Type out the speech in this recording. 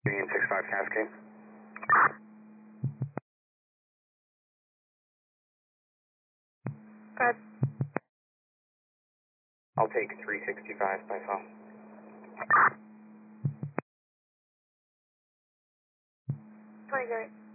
Union 65 Cascade. Good. I'll take 365 by phone. Very good.